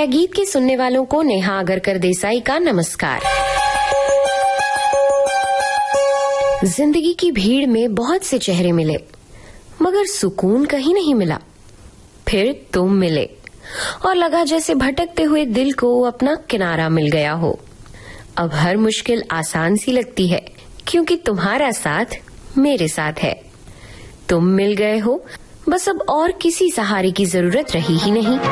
छाया गीत के सुनने वालों को नेहा आगरकर देसाई का नमस्कार। जिंदगी की भीड़ में बहुत से चेहरे मिले, मगर सुकून कहीं नहीं मिला। फिर तुम मिले और लगा जैसे भटकते हुए दिल को अपना किनारा मिल गया हो। अब हर मुश्किल आसान सी लगती है, क्योंकि तुम्हारा साथ मेरे साथ है। तुम मिल गए हो, बस अब और किसी सहारे की जरूरत रही ही नहीं।